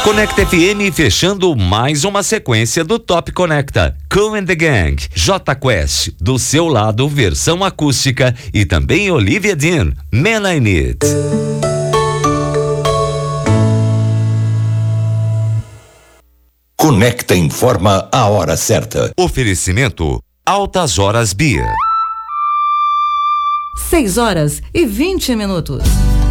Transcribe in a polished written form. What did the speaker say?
Conecta FM fechando mais uma sequência do Top Conecta. Cool and the Gang, J Quest, do seu lado, versão acústica, e também Olivia Dean, Man I Need. Conecta informa a hora certa. Oferecimento Altas Horas Beer. 6 horas e 20 minutos.